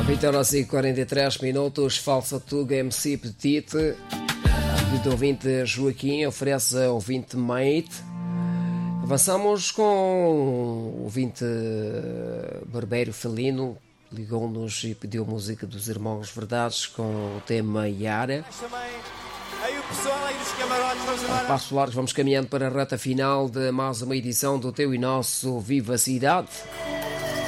20h43, Falsa Tuga, MC Petite. O ouvinte Joaquim oferece ao ouvinte Mate. Avançamos com o ouvinte Barbeiro Felino. Ligou-nos e pediu música dos Irmãos Verdades com o tema Yara. Aí o pessoal aí dos camarotes, vamos embora. Passos largos, vamos caminhando para a reta final de mais uma edição do Teu e Nosso Viva Cidade.